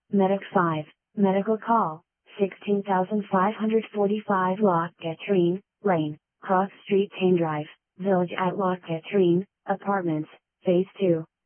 Medic 5, medical call, 16545 Loch Katrine, Lane, Cross Street Tame Drive, Village at Loch Katrine, Apartments, Phase 2.